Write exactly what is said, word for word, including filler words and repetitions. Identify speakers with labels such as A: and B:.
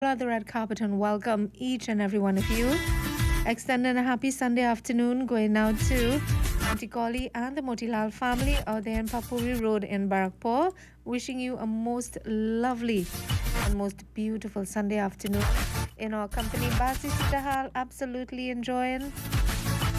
A: out the red carpet and welcome each and every one of you. Extending a happy Sunday afternoon going out to Auntie Koli and the Motilal family out there in Papuri Road in Barakpur. Wishing you a most lovely and most beautiful Sunday afternoon in our company. Basi Sitahal, absolutely enjoying